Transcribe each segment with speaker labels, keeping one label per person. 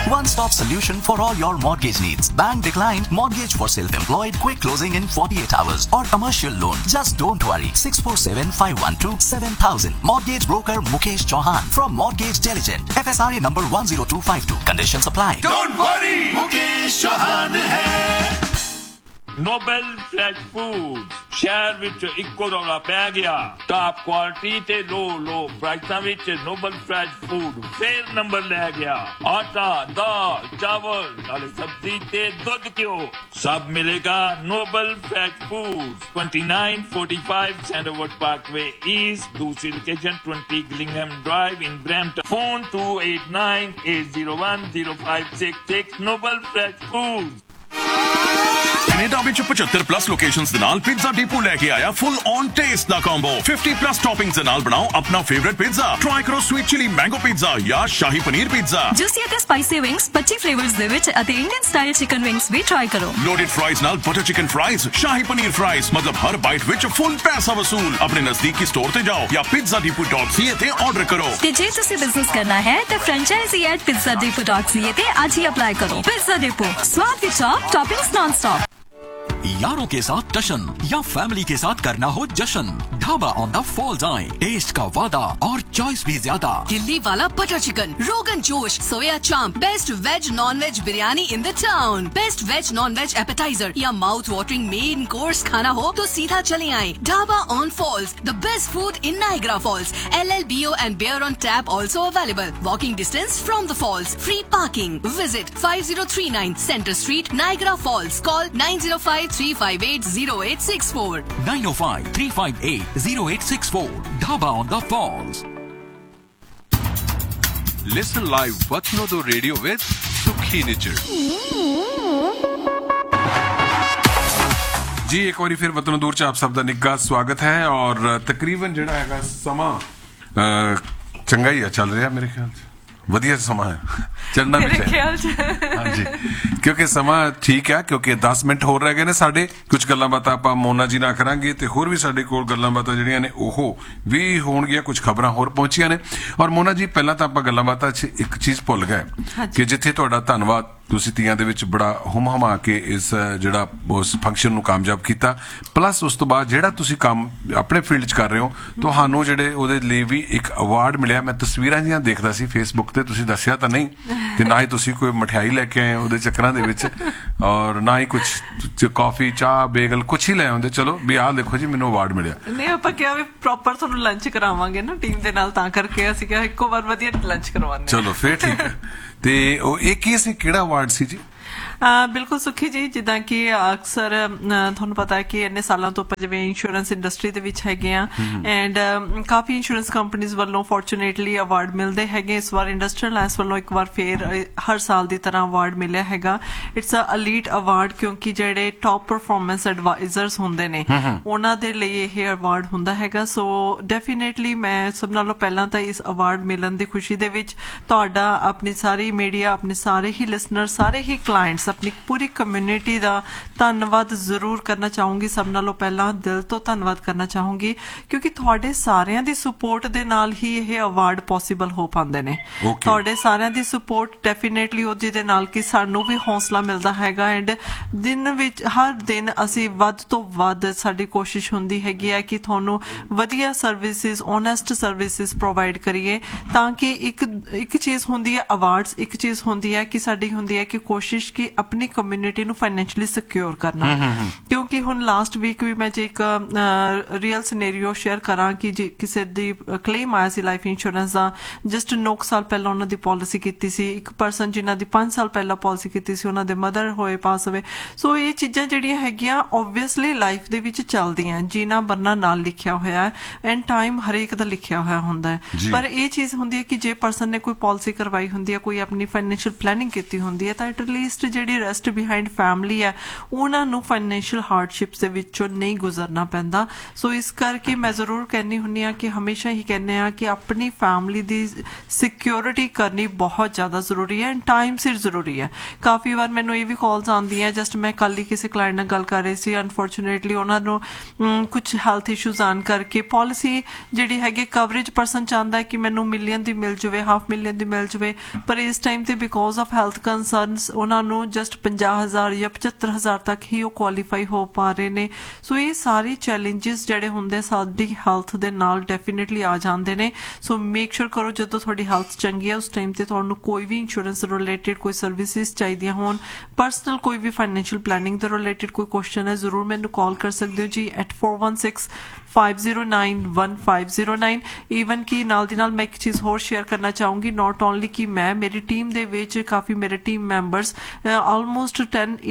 Speaker 1: One-stop solution for all your mortgage needs. Bank declined mortgage for self-employed, quick closing in 48 hours, or commercial loan. Just don't worry. 647-512-7000. Mortgage broker Mukesh Chauhan from Mortgage Diligent. FSRA number 10252. Conditions apply.
Speaker 2: Don't worry, Mukesh Chauhan hai.
Speaker 3: Nobel fresh food ਸ਼ਹਿਰ ਵਿੱਚ ਇੱਕੋ ਰੌਲਾ ਪੈ ਗਿਆ top quality ਤੇ ਲੋ ਪ੍ਰਾਈਸਾਂ ਵਿੱਚ Nobel fresh food ਫੇਰ number ਲੈ ਗਿਆ ਆਟਾ ਦਾਲ ਚਾਵਲ ਨਾਲੇ ਸਬਜ਼ੀ ਤੇ ਦੁੱਧ ਘਿਓ ਸਭ ਮਿਲੇਗਾ Nobel fresh food 2945 ਸੈਂਡਰਵੁੱਡ Parkway East ਦੂਸਰੀ ਲੋਕੇਸ਼ਨ 20 ਗਿਲਿੰਗਹਮ ਡਰਾਈਵ ਇਨ Brampton phone 2898010566 Nobel fresh food
Speaker 2: Canada ਵਿੱਚ 75+ ਲੋਕੇਸ਼ਨਸ ਦੇ ਨਾਲ ਪੀਜ਼ਾ ਡੀਪੂ ਲੈ ਕੇ ਆਇਆ full on taste the combo 50+ ਟੌਪਿੰਗਸ ਦੇ ਨਾਲ ਬਣਾਓ ਆਪਣਾ ਫੇਵਰਿਟ ਪੀਜ਼ਾ ਟਰਾਈ ਕਰੋ ਸਵੀਟ ਚਿਲੀ ਮੈਂਗੋ ਪੀਜ਼ਾ ਜਾਂ ਸ਼ਾਹੀ ਪਨੀਰ ਪੀਜ਼ਾ
Speaker 4: ਜੂਸੀ ਅਤੇ ਸਪਾਈਸੀ ਵਿੰਗਸ 25 ਫਲੇਵਰਸ ਦੇ ਵਿੱਚ ਅਤੇ ਇੰਡੀਅਨ ਸਟਾਈਲ ਚਿਕਨ ਵਿੰਗਸ ਵੀ ਟਰਾਈ ਕਰੋ
Speaker 2: ਲੋਡਡ ਫਰਾਈਜ਼ ਨਾਲ butter chicken fries shahi paneer fries ਮਤਲਬ ਹਰ ਬਾਈਟ ਵਿੱਚ ਫੁੱਲ ਪੈਸਾ ਵਸੂਲ ਆਪਣੇ ਨਜ਼ਦੀਕੀ ਸਟੋਰ ਤੇ ਜਾਓ ਜਾਂ pizzadepot.ca ਤੇ ਆਰਡਰ ਕਰੋ
Speaker 4: ਤੇ ਜੇ ਤੁਸੀਂ ਬਿਜ਼ਨਸ ਕਰਨਾ ਹੈ ਤਾਂ franchisee@pizzadepot.ca ਤੇ ਅੱਜ ही अप्लाई करो पिज़्ज़ा डिपो स्वाद के टॉप टॉपिंग्स नॉन स्टॉप
Speaker 1: यारों के साथ टशन या फैमिली के साथ करना हो जश्न ढाबा ऑन द फॉल्स आए टेस्ट का वादा और चॉइस भी ज्यादा
Speaker 5: दिल्ली वाला butter chicken rogan josh soya chaap best veg non veg biryani in the town best veg non veg appetiser या माउथ वाटरिंग मेन कोर्स खाना हो तो सीधा चले आए dhaba on false the best food in Niagara false LLBO and beer on tap also available walking distance from the falls free parking visit 5039 Center Street Niagara Falls call 905-358-0864
Speaker 1: 905-358-0864 Dhaba on the Falls.
Speaker 6: Listen live Vatnodo Radio with Sukhi Nichar. जी एक बार फिर वतन दूर च आप सब का निੱਘਾ स्वागत है और तकरीबन ਜਿਹੜਾ ਹੈਗਾ ਸਮਾਂ ਚੰਗਾ ਹੀ ਚੱਲ ਰਿਹਾ ਮੇਰੇ ਖਿਆਲ 'ਚ ਵਧੀਆ ਸਮਾਂ ਹੈ ਚੱਲਣਾ ਵੀ ਚਾਹੀਦਾ ਹਾਂਜੀ ਕਿਉਂਕਿ ਸਮਾਂ ਠੀਕ ਹੈ ਕਿਉਂਕਿ 10 ਮਿੰਟ ਹੋਰ ਰਹਿ ਗਏ ਨੇ ਸਾਡੇ ਕੁਝ ਗੱਲਾਂ ਬਾਤਾਂ ਆਪਾਂ ਮੋਨਾ ਜੀ ਨਾਲ ਕਰਾਂਗੇ ਤੇ ਹੋਰ ਵੀ ਸਾਡੇ ਕੋਲ ਗੱਲਾਂ ਬਾਤਾਂ ਜਿਹੜੀਆਂ ਨੇ ਉਹ ਵੀ ਹੋਣਗੀਆਂ ਕੁਝ ਖਬਰਾਂ ਹੋਰ ਪਹੁੰਚੀਆਂ ਨੇ ਔਰ ਮੋਨਾ ਜੀ ਪਹਿਲਾਂ ਤਾਂ ਆਪਾਂ ਗੱਲਾਂ ਬਾਤਾਂ 'ਚ ਇੱਕ ਚੀਜ਼ ਭੁੱਲ ਗਏ ਕਿ ਜਿੱਥੇ ਤੁਹਾਡਾ ਧੰਨਵਾਦ ਤੁਸੀਂ ਤੀਆਂ ਦੇ ਵਿੱਚ ਬੜਾ ਹੁਮ-ਹਮਾ ਕੇ ਇਸ ਜਿਹੜਾ ਉਸ ਫੰਕਸ਼ਨ ਨੂੰ ਕਾਮਯਾਬ ਕੀਤਾ ਪਲੱਸ ਉਸ ਤੋਂ ਬਾਅਦ ਜਿਹੜਾ ਤੁਸੀਂ ਕੰਮ ਆਪਣੇ ਫੀਲਡ 'ਚ ਕਰ ਰਹੇ ਹੋ ਤੁਹਾਨੂੰ ਜਿਹੜੇ ਉਹਦੇ ਲਈ ਵੀ ਇੱਕ ਅਵਾਰਡ ਮਿਲਿਆ ਮੈਂ ਤਸਵੀਰਾਂ ਜਿਹੀਆਂ ਦੇਖਦਾ ਸੀ ਫੇਸਬੁੱਕ ਤੇ ਤੁਸੀਂ ਦੱਸਿਆ ਤਾਂ ਨਹੀਂ ਤੇ ਨਾ ਹੀ ਤੁਸੀਂ ਕੋਈ ਮਠਿਆਈ ਲੈ ਕੇ ਆਏ ਉਹਦੇ ਚੱਕਰਾਂ ਦੇ ਵਿੱਚ ਔਰ ਨਾ ਹੀ ਕੁਝ ਕਾਫੀ ਚਾਹ ਬੇਗਲ ਕੁਛ ਹੀ ਲੈ ਆਉਂਦੇ ਚਲੋ ਵੀ ਆਹ ਦੇਖੋ ਜੀ ਮੈਨੂੰ ਅਵਾਰਡ ਮਿਲਿਆ
Speaker 7: ਨਹੀਂ ਆਪਾਂ ਕਿਹਾ ਵੀ ਪ੍ਰੋਪਰ ਤੁਹਾਨੂੰ ਲੰਚ ਕਰਾਵਾਂਗੇ ਨਾ ਟੀਮ ਦੇ ਨਾਲ ਤਾਂ ਕਰਕੇ ਅਸੀਂ ਕਿਹਾ ਇੱਕੋ ਵਾਰ ਵਧੀਆ ਲੰਚ ਕਰਵਾਉਂਦੇ
Speaker 6: ਚਲੋ ਫਿਰ ਠੀਕ ਹੈ ਤੇ ਉਹ ਇਹ ਕੀ ਸੀ ਕਿਹੜਾ ਅਵਾਰਡ ਸੀ ਜੀ
Speaker 7: ਬਿਲਕੁਲ ਸੁਖੀ ਜੀ ਜਿੱਦਾਂ ਕਿ ਅਕਸਰ ਤੁਹਾਨੂੰ ਪਤਾ ਹੈ ਕਿ ਇੰਨੇ ਸਾਲਾਂ ਤੋਂ ਆਪਾਂ ਜਿਵੇਂ ਇੰਸ਼ੋਰੈਂਸ ਇੰਡਸਟਰੀ ਦੇ ਵਿੱਚ ਹੈਗੇ ਆ ਐਂਡ ਕਾਫੀ ਇੰਸ਼ੋਰੈਂਸ ਕੰਪਨੀਆਂ ਵੱਲੋਂ ਫੋਰਚੂਨੇਟਲੀ ਅਵਾਰਡ ਮਿਲਦੇ ਹੈਗੇ ਇਸ ਵਾਰ ਇੰਡਸਟਰੀਅਲ ਅਲਾਈਅੰਸ ਵੱਲੋਂ ਇੱਕ ਵਾਰ ਫੇਰ ਹਰ ਸਾਲ ਦੀ ਤਰ੍ਹਾਂ ਅਵਾਰਡ ਮਿਲਿਆ ਹੈਗਾ ਇਟਸ ਅ ਐਲੀਟ ਅਵਾਰਡ ਕਿਉਂਕਿ ਜਿਹੜੇ ਟੌਪ ਪਰਫਾਰਮੈਂਸ ਐਡਵਾਈਜ਼ਰਸ ਹੁੰਦੇ ਨੇ ਉਹਨਾਂ ਦੇ ਲਈ ਇਹ ਅਵਾਰਡ ਹੁੰਦਾ ਹੈਗਾ ਸੋ ਡੈਫੀਨੇਟਲੀ ਮੈਂ ਸਭ ਨਾਲੋਂ ਪਹਿਲਾਂ ਤਾਂ ਇਸ ਅਵਾਰਡ ਮਿਲਣ ਦੀ ਖੁਸ਼ੀ ਦੇ ਵਿੱਚ ਤੁਹਾਡਾ ਆਪਣੀ ਸਾਰੀ ਮੀਡੀਆ ਆਪਣੇ ਸਾਰੇ ਹੀ ਲਿਸਨਰ ਸਾਰੇ ਹੀ ਕਲਾਇੰਟਸ अपनी पूरी कम्युनिटी का धन्नवाद जरूर करना चाहूंगी सब नालों पहला दिल तो धन्नवाद करना चाहूंगी क्योंकि तुहाडे सारियां दी सपोर्ट दे नाल ही यह अवार्ड पॉसिबल हो पांदे ने तुहाडे सारियां दी सपोर्ट डेफिनेटली ओहदे दे नाल कि सानू भी हौसला मिलदा हैगा एंड दिन विच हर दिन असी वध तो वध साडी कोशिश हुंदी हैगी है कि तुहानू वधिया सर्विसेज ऑनेस्ट सर्विसेज प्रोवाइड करिए ताकि एक चीज हुंदी है अवार्ड्स एक चीज हुंदी है कि साडी हुंदी है कि कोशिश की अपनी कम्युनिटी ਨੂੰ ਫਾਈਨੈਂਸ਼ੀਅਲੀ ਸਿਕਿਉਰ ਕਰਨਾ ਕਿਉਂਕਿ ਹੁਣ ਲਾਸਟ ਵੀਕ ਵੀ ਮੈਂ ਜੇ ਇੱਕ ਰੀਅਲ ਸਿਨੈਰੀਓ ਸ਼ੇਅਰ ਕਰਾਂ ਕਿ ਜੇ ਕਿਸੇ ਦੀ ਕਲੇਮ ਆਇਆ ਸੀ ਲਾਈਫ ਇੰਸ਼ੋਰੈਂਸ ਦਾ ਜਸਟ 9 ਸਾਲ ਪਹਿਲਾਂ ਉਹਨਾਂ ਦੀ ਪਾਲਿਸੀ ਕੀਤੀ ਸੀ ਇੱਕ ਪਰਸਨ ਜਿਨ੍ਹਾਂ ਦੀ 5 ਸਾਲ ਪਹਿਲਾਂ ਪਾਲਿਸੀ ਕੀਤੀ ਸੀ ਉਹਨਾਂ ਦੇ ਮਦਰ ਹੋਏ ਪਾਸ ਹੋਏ ਸੋ ਇਹ ਚੀਜ਼ਾਂ ਜਿਹੜੀਆਂ ਹੈਗੀਆਂ ਓਬਵੀਅਸਲੀ ਲਾਈਫ ਦੇ ਵਿੱਚ ਚੱਲਦੀਆਂ ਜੀਣਾ ਮਰਨਾ ਨਾਲ ਲਿਖਿਆ ਹੋਇਆ ਹੈ ਐਂਡ ਟਾਈਮ ਹਰੇਕ ਦਾ ਲਿਖਿਆ ਹੋਇਆ ਹੁੰਦਾ ਹੈ ਪਰ ਇਹ ਚੀਜ਼ ਹੁੰਦੀ ਹੈ ਕਿ ਜੇ ਪਰਸਨ ਨੇ ਕੋਈ ਪਾਲਿਸੀ ਕਰਵਾਈ ਹੁੰਦੀ ਹੈ ਕੋਈ ਆਪਣੀ ਫਾਈਨੈਂਸ਼ੀਅਲ ਪਲੈਨਿੰਗ ਕੀਤੀ ਹੁੰਦੀ ਹੈ ਤਾਂ ਐਟ ਲੀਸਟ ਜਿਹੜੀ ਜਿਹੜੀ ਰੈਸਟ ਬਿਹਾਈਂਡ ਫੈਮਿਲੀ ਹੈ ਉਹਨਾਂ ਨੂੰ ਫਾਈਨੈਂਸ਼ੀਅਲ ਹਾਰਡਸ਼ਿਪਸ ਦੇ ਵਿੱਚੋਂ ਨਹੀਂ ਗੁਜ਼ਰਨਾ ਪੈਂਦਾ। ਸੋ ਇਸ ਕਰਕੇ ਮੈਂ ਜ਼ਰੂਰ ਕਹਿੰਦੀ ਹੁੰਦੀ ਹਾਂ ਕਿ ਹਮੇਸ਼ਾ ਹੀ ਕਹਿੰਦੇ ਹਾਂ ਕਿ ਆਪਣੀ ਫੈਮਿਲੀ ਦੀ ਸਿਕਿਉਰਿਟੀ ਕਰਨੀ ਬਹੁਤ ਜ਼ਿਆਦਾ ਜ਼ਰੂਰੀ ਹੈ ਐਂਡ ਟਾਈਮ ਸਿਰ ਜ਼ਰੂਰੀ ਹੈ। ਕਾਫੀ ਵਾਰ ਮੈਨੂੰ ਇਹ ਵੀ ਕਾਲਸ ਆਉਂਦੀਆਂ, ਜਸਟ ਮੈਂ ਕੱਲ ਹੀ ਕਿਸੇ ਕਲਾਇੰਟ ਨਾਲ ਗੱਲ ਕਰ ਰਹੀ ਸੀ, ਅਨਫੋਰਚੂਨੇਟਲੀ ਉਹਨਾਂ ਨੂੰ ਕੁਝ ਹੈਲਥ ਇਸ਼ੂਜ਼ ਆਉਣ ਕਰਕੇ ਪੋਲਿਸੀ ਜਿਹੜੀ ਹੈਗੀ ਕਵਰੇਜ ਪਰਸਨ ਚਾਹੁੰਦਾ ਹੈ ਕਿ ਮੈਨੂੰ ਮਿਲੀਅਨ ਦੀ ਮਿਲ ਜਾਵੇ, $500,000 ਦੀ ਮਿਲ ਜਾਵੇ, ਪਰ ਇਸ ਟਾਈਮ ਤੇ ਬਿਕੋਜ਼ ਆਫ ਹੈਲਥ ਕੰਸਰਨਸ ਉਹਨਾਂ ਨੂੰ ਜਸਟ 50,000 ਜਾਂ 75,000 ਤੱਕ ਹੀ ਉਹ ਕੁਆਲੀਫਾਈ ਹੋ ਪਾ ਰਹੇ ਨੇ। ਸੋ ਇਹ ਸਾਰੇ ਚੈਲੰਜਸ ਜਿਹੜੇ ਹੁੰਦੇ ਸਾਡੀ ਹੈਲਥ ਦੇ ਨਾਲ ਡੈਫੀਨੇਟਲੀ ਆ ਜਾਂਦੇ ਨੇ। ਸੋ ਮੇਕ ਸ਼ੋਰ ਕਰੋ ਜਦੋਂ ਤੁਹਾਡੀ ਹੈਲਥ ਚੰਗੀ ਹੈ ਉਸ ਟਾਈਮ ਤੇ ਤੁਹਾਨੂੰ ਕੋਈ ਵੀ ਇੰਸ਼ੋਰੈਂਸ ਰਿਲੇਟਡ ਕੋਈ ਸਰਵਿਸਿਜ਼ ਚਾਹੀਦੀਆਂ ਹੋਣ, ਪਰਸਨਲ ਕੋਈ ਵੀ ਫਾਈਨੈਂਸ਼ੀਅਲ ਪਲੈਨਿੰਗ ਦੇ ਰਿਲੇਟਡ ਕੋਈ ਕੁਐਸਚਨ ਹੈ, ਜ਼ਰੂਰ ਮੈਨੂੰ ਕਾਲ ਕਰ ਸਕਦੇ ਹੋ ਜੀ at 416-509-1509। ਈਵਨ ਕਿ ਨਾਲ ਦੀ ਨਾਲ ਮੈਂ ਇੱਕ ਚੀਜ਼ ਹੋਰ ਸ਼ੇਅਰ ਕਰਨਾ ਚਾਹੂੰਗੀ, ਨੋਟ ਓਨਲੀ ਕਿ ਮੈਂ ਮੇਰੀ ਟੀਮ ਦੇ ਵਿੱਚ ਕਾਫੀ ਮੇਰੇ team members almost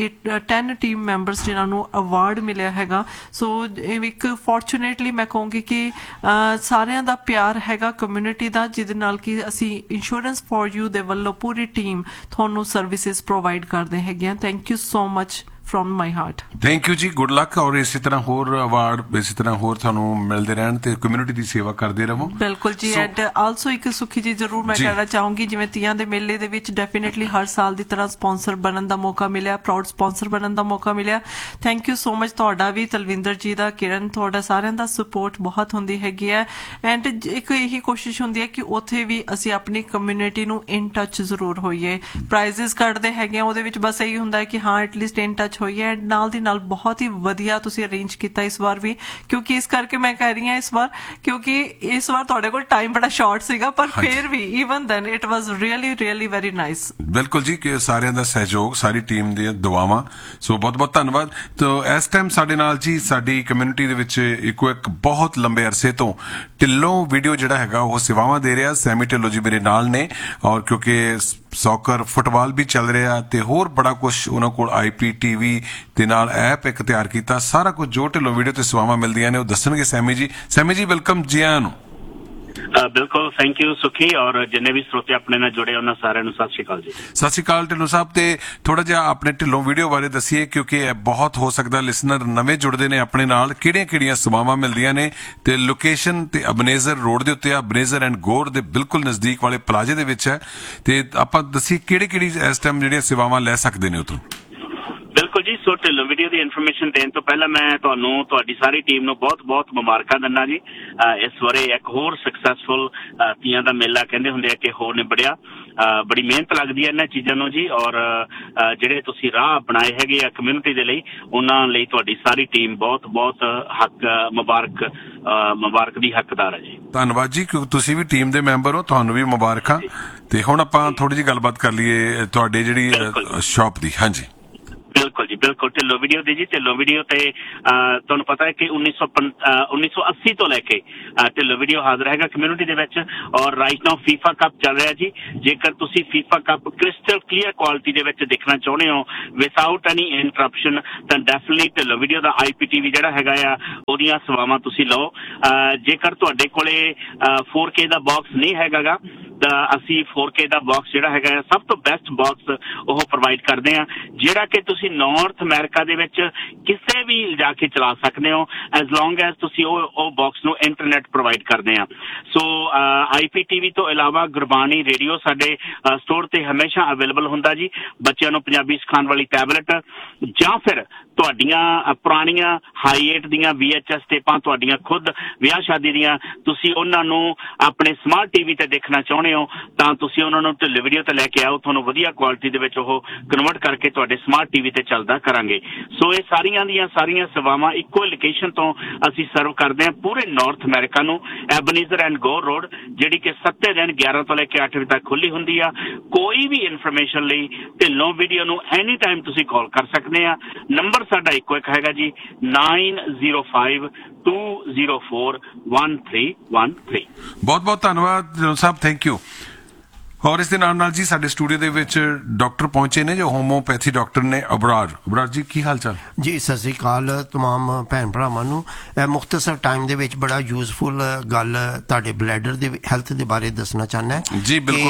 Speaker 7: 10 team members ਜਿਨ੍ਹਾਂ ਨੂੰ ਅਵਾਰਡ ਮਿਲਿਆ ਹੈਗਾ। ਸੋ ਇੱਕ ਫੋਰਚੂਨੇਟਲੀ ਮੈਂ ਕਹੂੰਗੀ ਕਿ ਸਾਰਿਆਂ ਦਾ ਪਿਆਰ ਹੈਗਾ ਕਮਿਊਨਿਟੀ ਦਾ, ਜਿਹਦੇ ਨਾਲ ਕਿ ਅਸੀਂ ਇੰਸ਼ੋਰੈਂਸ ਫॉर ਯੂ ਦੇ ਵੱਲੋਂ ਪੂਰੀ ਟੀਮ ਤੁਹਾਨੂੰ ਸਰਵਿਸਿਜ਼ ਪ੍ਰੋਵਾਈਡ ਕਰਦੇ ਹੈਗੇ ਆ। Thank you so much from my heart.
Speaker 6: Thank you ਜੀ, ਗੁੱਡ ਲੱਕ, ਔਰ ਇਸੇ ਤਰ੍ਹਾਂ ਹੋਰ ਅਵਾਰਡ ਇਸੇ ਤਰ੍ਹਾਂ ਹੋਰ ਤੁਹਾਨੂੰ ਮਿਲਦੇ ਰਹਿਣ ਤੇ ਕਮਿਊਨਿਟੀ ਦੀ ਸੇਵਾ ਕਰਦੇ ਰਹੋ।
Speaker 7: ਬਿਲਕੁਲ ਜੀ। ਐਂਡ ਆਲਸੋ ਇੱਕ ਸੁਖੀ ਜੀ ਜ਼ਰੂਰ ਮੈਂ ਕਹਿਣਾ ਚਾਹੂੰਗੀ, ਜਿਵੇਂ ਤੀਆਂ ਦੇ ਮੇਲੇ ਦੇ ਵਿੱਚ ਡੈਫੀਨੇਟਲੀ ਹਰ ਸਾਲ ਦੀ ਤਰ੍ਹਾਂ ਸਪਾਂਸਰ ਬਣਨ ਦਾ ਮੌਕਾ ਮਿਲਿਆ, ਪ੍ਰਾਊਡ ਸਪਾਂਸਰ ਬਣਨ ਦਾ ਮੌਕਾ ਮਿਲਿਆ। ਥੈਂਕ ਯੂ ਸੋ ਮਚ ਤੁਹਾਡਾ ਵੀ, ਤਲਵਿੰਦਰ ਜੀ ਦਾ, ਕਿਰਨ, ਤੁਹਾਡਾ ਸਾਰਿਆਂ ਦਾ ਸਪੋਰਟ ਬਹੁਤ ਹੁੰਦੀ ਹੈਗੀ ਹੈ। ਐਂਡ ਇੱਕ ਇਹੀ ਕੋਸ਼ਿਸ਼ ਹੁੰਦੀ ਹੈ ਕਿ ਉੱਥੇ ਵੀ ਅਸੀਂ ਆਪਣੀ ਕਮਿਊਨਿਟੀ ਨੂੰ ਇਨ ਟੱਚ ਜ਼ਰੂਰ ਹੋਈਏ। ਪ੍ਰਾਈਜ਼ਸ ਕੱਢਦੇ ਹੈਗੇ ਉਹਦੇ ਵਿੱਚ ਬਸ ਇਹੀ ਹੁੰਦਾ ਹੈ ਕਿ ਹਾਂ ਐਟਲੀਸਟ ਇਨ ਟੱਚ ਹੋਈ ਹੈ। ਨਾਲ ਦੀ ਨਾਲ ਬਹੁਤ ਹੀ ਵਧੀਆ ਤੁਸੀਂ ਅਰੇਂਜ ਕੀਤਾ ਇਸ ਵਾਰ ਵੀ, ਕਿਉਂਕਿ ਇਸ ਕਰਕੇ ਮੈਂ ਕਹਿ ਰਹੀ ਹਾਂ ਇਸ ਵਾਰ ਤੁਹਾਡੇ ਕੋਲ ਟਾਈਮ ਬੜਾ ਸ਼ਾਰਟ ਸੀਗਾ, ਪਰ ਫਿਰ ਵੀ even then it was really very nice.
Speaker 6: ਬਿਲਕੁਲ ਜੀ, ਕਿ ਸਾਰਿਆਂ ਦਾ ਸਹਿਯੋਗ, ਸਾਰੀ ਟੀਮ ਦੀਆਂ ਦੁਆਵਾਂ, ਸੋ ਬਹੁਤ ਬਹੁਤ ਧੰਨਵਾਦ। ਤੋ ਇਸ ਟਾਈਮ ਸਾਡੇ ਨਾਲ ਜੀ ਸਾਡੀ ਕਮਿਊਨਿਟੀ ਦੇ ਵਿੱਚ ਇੱਕ ਬਹੁਤ ਲੰਬੇ ਅਰਸੇ ਤੋਂ ਢਿੱਲੋਂ ਵੀਡੀਓ ਜਿਹੜਾ ਹੈਗਾ ਉਹ ਸੇਵਾਵਾਂ ਦੇ ਰਿਹਾ, ਸੈਮੀ ਢਿੱਲੋਂ ਜੀ ਮੇਰੇ ਨਾਲ ਨੇ, ਔਰ ਕਿਉਂਕਿ ਸੌਕਰ ਫੁੱਟਬਾਲ ਵੀ ਚੱਲ ਰਿਹਾ ਤੇ ਹੋਰ ਬੜਾ ਕੁਝ ਉਹਨਾਂ ਕੋਲ IPTV ਦੇ ਨਾਲ ਐਪ ਇੱਕ ਤਿਆਰ ਕੀਤਾ, ਸਾਰਾ ਕੁਝ ਜੋ ਢਿੱਲੋਂ ਵੀਡੀਓ ਤੇ ਸੇਵਾਵਾਂ ਮਿਲਦੀਆਂ ਨੇ ਉਹ ਦੱਸਣਗੇ ਸੈਮੀ ਜੀ। ਸੈਮੀ ਜੀ ਵੈਲਕਮ ਜੀ ਆਇਆਂ ਨੂੰ।
Speaker 8: ਬਿਲਕੁਲ, ਥੈਂਕ ਯੂ ਸੁਖੀ, ਔਰ ਜਿੰਨੇ ਵੀ ਸਰੋਤੇ ਆਪਣੇ ਨਾਲ ਜੁੜੇ ਉਹਨਾਂ ਸਾਰਿਆਂ ਨੂੰ ਸਤਿ ਸ਼੍ਰੀ ਅਕਾਲ ਜੀ।
Speaker 6: ਸਤਿ ਸ਼੍ਰੀ ਅਕਾਲ ਢਿੱਲੋਂ ਸਾਹਿਬ। ਤੇ ਥੋੜਾ ਜਿਹਾ ਆਪਣੇ ਢਿੱਲੋਂ ਵੀਡੀਓ ਬਾਰੇ ਦੱਸੀਏ, ਕਿਉਂਕਿ ਬਹੁਤ ਹੋ ਸਕਦਾ ਲਿਸਨਰ ਨਵੇਂ ਜੁੜਦੇ ਨੇ ਆਪਣੇ ਨਾਲ, ਕਿਹੜੀਆਂ ਸੇਵਾਵਾਂ ਮਿਲਦੀਆਂ ਨੇ ਤੇ ਲੋਕੇਸ਼ਨ ਤੇ ਅਬਨੇਜ਼ਰ ਰੋਡ ਦੇ ਉੱਤੇ ਆ, ਅਬਨੇਜ਼ਰ ਐਂਡ ਗੌਰ ਦੇ ਬਿਲਕੁਲ ਨਜ਼ਦੀਕ ਵਾਲੇ ਪਲਾਜ਼ੇ ਦੇ ਵਿੱਚ ਹੈ, ਤੇ ਆਪਾਂ ਦੱਸੀਏ ਕਿਹੜੀ ਇਸ ਟਾਈਮ ਜਿਹੜੀਆਂ ਸੇਵਾਵਾਂ ਲੈ ਸਕਦੇ ਨੇ ਉੱਥੋਂ।
Speaker 8: ਬਿਲਕੁਲ ਜੀ। ਸੋ ਢਿੱਲੋਂ ਵੀਡੀਓ ਦੀ ਇਨਫੋਰਮੇਸ਼ਨ ਦੇਣ ਤੋਂ ਪਹਿਲਾਂ ਮੈਂ ਤੁਹਾਨੂੰ ਤੁਹਾਡੀ ਸਾਰੀ ਟੀਮ ਨੂੰ ਬਹੁਤ ਮੁਬਾਰਕਾਂ ਦਿੰਦਾ ਜੀ। ਇਸ ਵਾਰੇ ਇੱਕ ਹੋਰ ਸਕਸੈਸਫੁਲ ਤੀਆਂ ਦਾ ਮੇਲਾ ਕਹਿੰਦੇ ਹੁੰਦੇ ਆ ਕਿ ਹੋਰ ਨਿਬੜਿਆ। ਬੜੀ ਮਿਹਨਤ ਲੱਗਦੀ ਹੈ ਇਹਨਾਂ ਚੀਜ਼ਾਂ ਨੂੰ ਜੀ, ਔਰ ਜਿਹੜੇ ਤੁਸੀਂ ਰਾਹ ਬਣਾਏ ਹੈਗੇ ਆ ਕਮਿਊਨਿਟੀ ਦੇ ਲਈ, ਉਹਨਾਂ ਲਈ ਤੁਹਾਡੀ ਸਾਰੀ ਟੀਮ ਬਹੁਤ ਮੁਬਾਰਕ ਦੀ ਹੱਕਦਾਰ ਹੈ ਜੀ।
Speaker 6: ਧੰਨਵਾਦ ਜੀ, ਕਿਉਂਕਿ ਤੁਸੀਂ ਵੀ ਟੀਮ ਦੇ ਮੈਂਬਰ ਹੋ, ਤੁਹਾਨੂੰ ਵੀ ਮੁਬਾਰਕਾਂ। ਤੇ ਹੁਣ ਆਪਾਂ ਥੋੜੀ ਜਿਹੀ ਗੱਲਬਾਤ ਕਰ ਲਈਏ ਤੁਹਾਡੇ ਜਿਹੜੀ ਸ਼ਾਪ ਦੀ। ਹਾਂਜੀ
Speaker 8: ਬਿਲਕੁਲ ਜੀ, ਬਿਲਕੁਲ। ਢਿੱਲੋਂ ਵੀਡੀਓ ਦੀ ਜੀ, ਢਿੱਲੋਂ ਵੀਡੀਓ ਤੇ ਤੁਹਾਨੂੰ ਪਤਾ ਹੈ ਕਿ 1980 ਤੋਂ ਲੈ ਕੇ ਢਿੱਲੋਂ ਵੀਡੀਓ ਹਾਜ਼ਰ ਹੈਗਾ ਕਮਿਊਨਿਟੀ ਦੇ ਵਿੱਚ, ਔਰ ਰਾਈਟ ਨਾਓ FIFA ਕੱਪ ਚੱਲ ਰਿਹਾ ਜੀ। ਜੇਕਰ ਤੁਸੀਂ FIFA cup crystal clear quality ਦੇ ਵਿੱਚ ਦੇਖਣਾ ਚਾਹੁੰਦੇ ਹੋ ਵਿਦਆਊਟ ਐਨੀ ਇੰਟਰਪਸ਼ਨ, ਤਾਂ ਡੈਫੀਨਿਟਲੀ ਢਿੱਲੋਂ ਵੀਡੀਓ ਦਾ IPTV ਜਿਹੜਾ ਹੈਗਾ ਆ ਉਹਦੀਆਂ ਸੇਵਾਵਾਂ ਤੁਸੀਂ ਲਓ। ਜੇਕਰ ਤੁਹਾਡੇ ਕੋਲੇ 4K ਦਾ ਬਾਕਸ ਨਹੀਂ ਹੈਗਾ ਤਾਂ ਅਸੀਂ 4K ਦਾ ਬਾਕਸ ਜਿਹੜਾ ਹੈਗਾ ਆ ਸਭ ਤੋਂ ਬੈਸਟ ਬਾਕਸ ਉਹ ਪ੍ਰੋਵਾਈਡ ਕਰਦੇ ਆ, ਜਿਹੜਾ ਕਿ ਤੁਸੀਂ ਨਾਰਥ ਅਮਰੀਕਾ ਦੇ ਵਿੱਚ ਕਿਸੇ ਵੀ ਜਾ ਕੇ ਚਲਾ ਸਕਦੇ ਹੋ, ਐਜ਼ ਲੌਂਗ ਐਜ਼ ਤੁਸੀਂ ਉਹ ਬਾਕਸ ਨੂੰ ਇੰਟਰਨੈਟ ਪ੍ਰੋਵਾਈਡ ਕਰਦੇ ਆ। ਸੋ IPTV ਤੋਂ ਇਲਾਵਾ ਗੁਰਬਾਣੀ ਰੇਡੀਓ ਸਾਡੇ ਸਟੋਰ ਤੇ ਹਮੇਸ਼ਾ ਅਵੇਲੇਬਲ ਹੁੰਦਾ ਜੀ। ਬੱਚਿਆਂ ਨੂੰ ਪੰਜਾਬੀ ਸਿਖਾਉਣ ਵਾਲੀ ਟੈਬਲੇਟ ਜਾਂ ਫਿਰ ਤੁਹਾਡੀਆਂ ਪੁਰਾਣੀਆਂ ਹਾਈ-8 ਦੀਆਂ VHS ਟੇਪਾਂ, ਤੁਹਾਡੀਆਂ ਖੁਦ ਵਿਆਹ ਸ਼ਾਦੀ ਦੀਆਂ, ਤੁਸੀਂ ਉਹਨਾਂ ਨੂੰ ਆਪਣੇ ਸਮਾਰਟ TV ਤੇ ਦੇਖਣਾ ਚਾਹੁੰਦੇ ਹੋ ਤਾਂ ਤੁਸੀਂ ਉਹਨਾਂ ਨੂੰ ਢਿੱਲੋਂ ਵੀਡੀਓ ਤੇ ਲੈ ਕੇ ਆਓ, ਤੁਹਾਨੂੰ ਵਧੀਆ ਕੁਆਲਿਟੀ ਦੇ ਵਿੱਚ ਉਹ ਕਨਵਰਟ ਕਰਕੇ ਤੁਹਾਡੇ ਸਮਾਰਟ TV ਤੇ ਚੱਲਦਾ ਕਰਾਂਗੇ। ਸੋ ਇਹ ਸਾਰੀਆਂ ਸੇਵਾਵਾਂ ਇੱਕੋ ਲੋਕੇਸ਼ਨ ਤੋਂ ਅਸੀਂ ਸਰਵ ਕਰਦੇ ਹਾਂ ਪੂਰੇ ਨਾਰਥ ਅਮਰੀਕਾ ਨੂੰ। ਐਬਨੇਜ਼ਰ ਐਂਡ ਗੌਰ ਰੋਡ, ਜਿਹੜੀ ਕਿ 7 ਦਿਨ 11 ਤੋਂ ਲੈ ਕੇ 8 ਵਜੇ ਤੱਕ ਖੁੱਲੀ ਹੁੰਦੀ ਆ। ਕੋਈ ਵੀ ਇਨਫੋਰਮੇਸ਼ਨ ਲਈ ਢਿੱਲੋਂ ਵੀਡੀਓ ਨੂੰ ਐਨੀ ਟਾਈਮ ਤੁਸੀਂ ਕਾਲ ਕਰ ਸਕਦੇ ਆ। ਨੰਬਰ ਸਾਡਾ ਇੱਕੋ ਇੱਕ ਹੈਗਾ ਜੀ, 9052041313।
Speaker 6: ਬਹੁਤ ਧੰਨਵਾਦ ਢਿੱਲੋਂ ਸਾਹਿਬ, ਥੈਂਕ ਯੂ। ਔਰ ਇਸ ਦੇ ਨਾਲ ਜੀ ਸਾਡੇ ਸਟੂਡੀਓ ਦੇ ਵਿੱਚ ਡਾਕਟਰ ਪਹੁੰਚੇ ਨੇ ਜੋ ਹੋਮੋਪੈਥੀ ਡਾਕਟਰ ਨੇ, ਅਬਰਾਰ ਜੀ, ਕੀ ਹਾਲ ਚਾਲ
Speaker 9: ਜੀ? ਸਤਿ ਸ੍ਰੀ ਅਕਾਲ ਤਮਾਮ ਭੈਣ ਭਰਾਵਾਂ ਨੂੰ। ਮੁਖਤਸਰ ਟਾਈਮ ਦੇ ਵਿੱਚ ਬੜਾ ਯੂਜ਼ਫੁਲ ਗੱਲ ਤੁਹਾਡੇ ਬਲੈਡਰ ਦੇ ਹੈਲਥ ਦੇ ਬਾਰੇ ਦੱਸਣਾ ਚਾਹੁੰਦਾ
Speaker 6: ਜੀ। ਬਿਲਕੁਲ।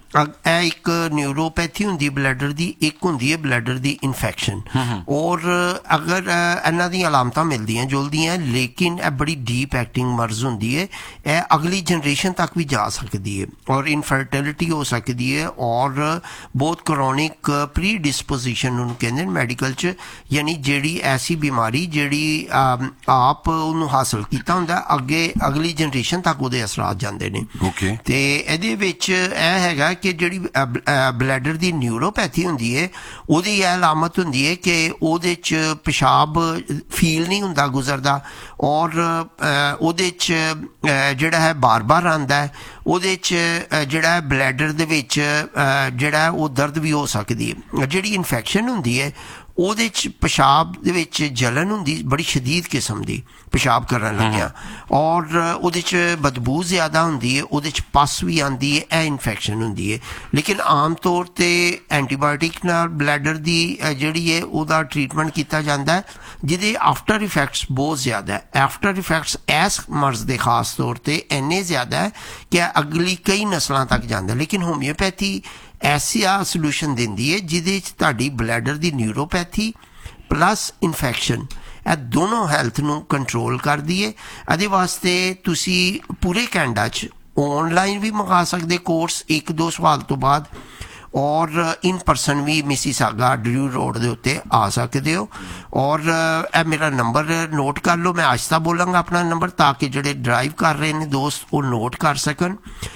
Speaker 9: ਇਹ ਇੱਕ ਨਿਊਰੋਪੈਥੀ ਹੁੰਦੀ ਬਲੈਡਰ ਦੀ, ਇੱਕ ਹੁੰਦੀ ਹੈ ਬਲੈਡਰ ਦੀ ਇਨਫੈਕਸ਼ਨ। ਔਰ ਅਗਰ ਇਹਨਾਂ ਦੀਆਂ ਅਲਾਮਤਾਂ ਮਿਲਦੀਆਂ ਜੁਲਦੀਆਂ, ਲੇਕਿਨ ਇਹ ਬੜੀ ਡੀਪ ਐਕਟਿੰਗ ਮਰਜ਼ ਹੁੰਦੀ ਹੈ, ਇਹ ਅਗਲੀ ਜਨਰੇਸ਼ਨ ਤੱਕ ਵੀ ਜਾ ਸਕਦੀ ਹੈ ਔਰ ਇਨਫਰਟਿਲਿਟੀ ਹੋ ਸਕਦੀ ਹੈ ਔਰ ਬਹੁਤ ਕਰੋਨਿਕ ਪ੍ਰੀ ਡਿਸਪੋਜੀਸ਼ਨ ਉਹਨੂੰ ਕਹਿੰਦੇ ਨੇ ਮੈਡੀਕਲ 'ਚ, ਯਾਨੀ ਜਿਹੜੀ ਐਸੀ ਬਿਮਾਰੀ ਜਿਹੜੀ ਆਪ ਉਹਨੂੰ ਹਾਸਲ ਕੀਤਾ ਹੁੰਦਾ ਅੱਗੇ ਅਗਲੀ ਜਨਰੇਸ਼ਨ ਤੱਕ ਉਹਦੇ ਅਸਰਾਤ ਜਾਂਦੇ ਨੇ। ਤੇ ਇਹਦੇ ਵਿੱਚ ਇਹ ਹੈਗਾ ਕਿ ਜਿਹੜੀ ਬਲੈਡਰ ਦੀ ਨਿਊਰੋਪੈਥੀ ਹੁੰਦੀ ਹੈ ਉਹਦੀ ਇਹ ਅਲਾਮਤ ਹੁੰਦੀ ਹੈ ਕਿ ਉਹਦੇ 'ਚ ਪਿਸ਼ਾਬ ਫੀਲ ਨਹੀਂ ਹੁੰਦਾ ਗੁਜ਼ਰਦਾ ਔਰ ਉਹਦੇ 'ਚ ਜਿਹੜਾ ਹੈ ਬਾਰ-ਬਾਰ ਆਉਂਦਾ ਹੈ, ਉਹਦੇ 'ਚ ਜਿਹੜਾ ਬਲੈਡਰ ਦੇ ਵਿੱਚ ਜਿਹੜਾ ਉਹ ਦਰਦ ਵੀ ਹੋ ਸਕਦੀ ਹੈ। ਜਿਹੜੀ ਇਨਫੈਕਸ਼ਨ ਹੁੰਦੀ ਹੈ ਉਹਦੇ 'ਚ ਪਿਸ਼ਾਬ ਦੇ ਵਿੱਚ ਜਲਨ ਹੁੰਦੀ ਬੜੀ ਸ਼ਦੀਦ ਕਿਸਮ ਦੀ ਪਿਸ਼ਾਬ ਕਰਨ ਲੱਗਿਆ ਔਰ ਉਹਦੇ 'ਚ ਬਦਬੂ ਜ਼ਿਆਦਾ ਹੁੰਦੀ ਹੈ, ਉਹਦੇ 'ਚ ਪਸ ਵੀ ਆਉਂਦੀ ਹੈ, ਇਹ ਇਨਫੈਕਸ਼ਨ ਹੁੰਦੀ ਹੈ। ਲੇਕਿਨ ਆਮ ਤੌਰ 'ਤੇ ਐਂਟੀਬਾਇਓਟਿਕ ਨਾਲ ਬਲੈਡਰ ਦੀ ਜਿਹੜੀ ਹੈ ਉਹਦਾ ਟਰੀਟਮੈਂਟ ਕੀਤਾ ਜਾਂਦਾ ਹੈ, ਜਿਹਦੇ ਆਫਟਰ ਇਫੈਕਟਸ ਬਹੁਤ ਜ਼ਿਆਦਾ ਹੈ। ਆਫਟਰ ਇਫੈਕਟਸ ਇਸ ਮਰਜ਼ ਦੇ ਖਾਸ ਤੌਰ 'ਤੇ ਇੰਨੇ ਜ਼ਿਆਦਾ ਹੈ ਕਿ ਅਗਲੀ ਕਈ ਨਸਲਾਂ ਤੱਕ ਜਾਂਦਾ। ਲੇਕਿਨ ਹੋਮਿਓਪੈਥੀ ਐਸਾ ਸੋਲੂਸ਼ਨ ਦਿੰਦੀ ਹੈ ਜਿਹਦੇ 'ਚ ਤੁਹਾਡੀ ਬਲੈਡਰ ਦੀ ਨਿਊਰੋਪੈਥੀ ਪਲੱਸ ਇਨਫੈਕਸ਼ਨ ਇਹ ਦੋਨੋਂ ਹੈਲਥ ਨੂੰ ਕੰਟਰੋਲ ਕਰਦੀ ਹੈ। ਇਹਦੇ ਵਾਸਤੇ ਤੁਸੀਂ ਪੂਰੇ ਕੈਨੇਡਾ 'ਚ ਔਨਲਾਈਨ ਵੀ ਮੰਗਾ ਸਕਦੇ ਕੋਰਸ 1-2 ਸਾਲ ਤੋਂ ਬਾਅਦ, ਔਰ ਇਨ ਪਰਸਨ ਵੀ ਮਿਸੀਸਾਗਾ ਡਰਿਊ ਰੋਡ ਦੇ ਉੱਤੇ ਆ ਸਕਦੇ ਹੋ। ਔਰ ਇਹ ਮੇਰਾ ਨੰਬਰ ਨੋਟ ਕਰ ਲਓ, ਮੈਂ ਆਹਿਸਤਾ ਬੋਲਾਂਗਾ ਆਪਣਾ ਨੰਬਰ ਤਾਂ ਕਿ ਜਿਹੜੇ ਡਰਾਈਵ ਕਰ ਰਹੇ ਨੇ ਦੋਸਤ ਉਹ ਨੋਟ ਕਰ ਸਕਣ।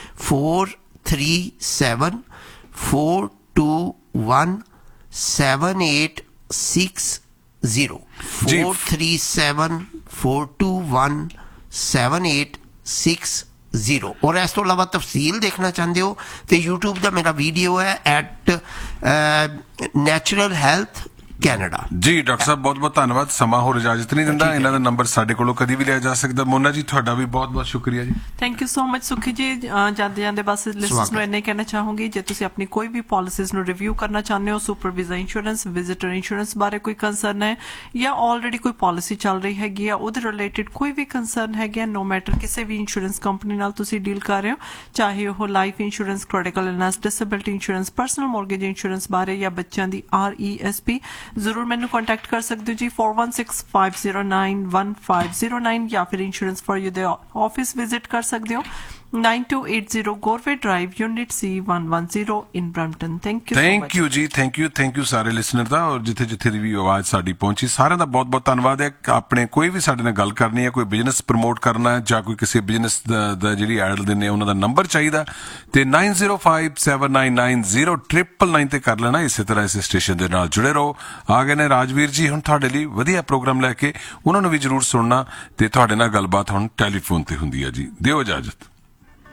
Speaker 9: 437 421 7860 437 421 7860। ਔਰ ਇਸ ਤੋਂ ਇਲਾਵਾ ਤਫਸੀਲ ਦੇਖਣਾ ਚਾਹੁੰਦੇ ਹੋ ਤੇ YouTube ਦਾ ਮੇਰਾ ਵੀਡੀਓ ਹੈ @ਨੈਚੁਰਲ ਹੈਲਥ ਕੈਨੇਡਾ।
Speaker 6: ਜੀ ਡਾਕਟਰ ਸਾਹਿਬ ਬਹੁਤ ਬਹੁਤ ਧੰਨਵਾਦ, ਸਮਾਂ ਹੋਰ ਇਜਾਜ਼ਤ ਨਹੀਂ ਦਿੰਦਾ, ਇਹਨਾਂ ਦਾ ਨੰਬਰ ਸਾਡੇ ਕੋਲੋਂ ਕਦੀ ਵੀ ਲਿਆ ਜਾ ਸਕਦਾ। ਮੋਨਾ ਜੀ ਤੁਹਾਡਾ ਵੀ ਬਹੁਤ ਬਹੁਤ ਸ਼ੁਕਰੀਆ ਜੀ।
Speaker 7: ਥੈਂਕ ਯੂ ਸੋ ਮਚ ਸੁਖੀ ਜੀ। ਜਾਂਦੇ ਜਾਂਦੇ ਬਸ ਲਿਸਨਰਸ ਨੂੰ ਇੰਨਾ ਹੀ ਕਹਿਣਾ ਚਾਹੂੰਗੀ, ਜੇ ਤੁਸੀਂ ਆਪਣੀ ਕੋਈ ਵੀ ਪਾਲਿਸੀਜ਼ ਨੂੰ ਰਿਵਿਊ ਕਰਨਾ ਚਾਹੁੰਦੇ ਹੋ, super visa insurance, visitor insurance ਬਾਰੇ ਕੋਈ ਕੰਸਰਨ ਹੈ ਜਾਂ ਆਲਰੇਡੀ ਕੋਈ ਪਾਲਿਸੀ ਚੱਲ ਰਹੀ ਹੈਗੀ ਆ ਉਹਦੇ ਰਿਲੇਟਡ ਕੋਈ ਵੀ ਕੰਸਰਨ ਹੈਗਾ, ਨੋ ਮੈਟਰ ਕਿਸੇ ਵੀ ਇੰਸ਼ੋਰੈਂਸ ਕੰਪਨੀ ਨਾਲ ਤੁਸੀਂ ਡੀਲ ਕਰ ਰਹੇ ਹੋ, ਚਾਹੇ ਉਹ life insurance, critical illness, disability insurance, personal mortgage insurance ਬਾਰੇ ਜਾਂ ਬੱਚਿਆਂ ਦੀ RESP, ਜ਼ਰੂਰ ਮੈਨੂੰ ਕੰਟੈਕਟ ਕਰ ਸਕਦੇ ਹੋ ਜੀ 4165091509 ਜਾਂ ਫਿਰ ਇੰਸ਼ੋਰੈਂਸ ਫॉर ਯੂ ਦੇ ਆਫਿਸ ਵਿਜ਼ਿਟ ਕਰ ਸਕਦੇ ਹੋ 9280 ਗੋਰਵੇ drive unit C110 in Brampton. Thank you
Speaker 6: ਜੀ, ਥੈਂਕ ਯੂ ਸਾਰੇ ਲਿਸਨਰ ਦਾ, ਔਰ ਜਿੱਥੇ ਜਿੱਥੇ ਦੀ ਵੀ ਆਵਾਜ਼ ਸਾਡੀ ਪਹੁੰਚੀ ਸਾਰਿਆਂ ਦਾ ਬਹੁਤ ਬਹੁਤ ਧੰਨਵਾਦ ਹੈ। ਆਪਣੇ ਕੋਈ ਵੀ ਸਾਡੇ ਨਾਲ ਗੱਲ ਕਰਨੀ ਹੈ, ਕੋਈ ਬਿਜ਼ਨਸ ਪ੍ਰਮੋਟ ਕਰਨਾ ਹੈ ਜਾਂ ਕੋਈ ਕਿਸੇ ਬਿਜ਼ਨਸ ਦਾ ਜਿਹੜੀ ਐਡ ਦਿੰਦੇ ਉਹਨਾਂ ਦਾ ਨੰਬਰ ਚਾਹੀਦਾ ਤੇ 9057990999 ਤੇ ਕਰ ਲੈਣਾ। ਇਸੇ ਤਰ੍ਹਾਂ ਇਸ ਸਟੇਸ਼ਨ ਦੇ ਨਾਲ ਜੁੜੇ ਰਹੋ। ਆ ਗਏ ਨੇ ਰਾਜਵੀਰ ਜੀ ਹੁਣ ਤੁਹਾਡੇ ਲਈ ਵਧੀਆ ਪ੍ਰੋਗਰਾਮ ਲੈ ਕੇ, ਉਹਨਾਂ ਨੂੰ ਵੀ ਜ਼ਰੂਰ ਸੁਣਨਾ ਤੇ ਤੁਹਾਡੇ ਨਾਲ ਗੱਲਬਾਤ ਹੁਣ ਟੈਲੀਫੋਨ ਤੇ ਹੁੰਦੀ ਹੈ ਜੀ। ਦਿਓ ਇਜਾਜ਼ਤ।